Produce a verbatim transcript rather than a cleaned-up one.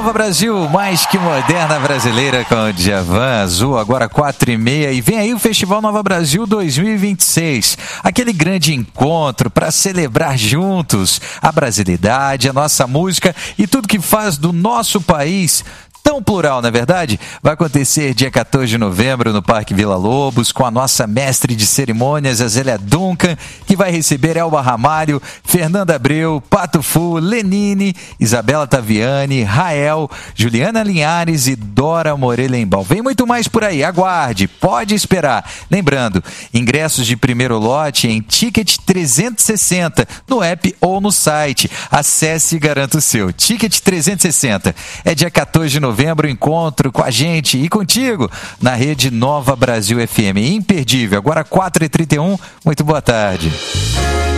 Nova Brasil, mais que moderna brasileira com o Djavan Azul, agora quatro e meia. E vem aí o Festival Nova Brasil dois mil e vinte e seis. Aquele grande encontro para celebrar juntos a brasilidade, a nossa música e tudo que faz do nosso país tão plural, não é verdade? Vai acontecer dia quatorze de novembro no Parque Vila Lobos com a nossa mestre de cerimônias, a Zélia Duncan, que vai receber Elba Ramalho, Fernanda Abreu, Pato Fu, Lenine, Isabela Taviani, Rael, Juliana Linhares e Dora Morelenbaum. Vem muito mais por aí, aguarde, pode esperar. Lembrando, ingressos de primeiro lote em Ticket trezentos e sessenta, no app ou no site. Acesse e garanta o seu. Ticket trezentos e sessenta. É dia quatorze de novembro. Novembro, encontro com a gente e contigo na rede Nova Brasil F M. Imperdível. Agora quatro e trinta e um. Muito boa tarde.